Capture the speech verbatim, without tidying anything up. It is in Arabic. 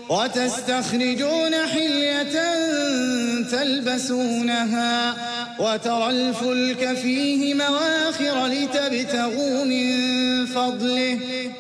وتستخرجون حلية تلبسونها وترى الفلك فيه مواخر لتبتغوا من فضله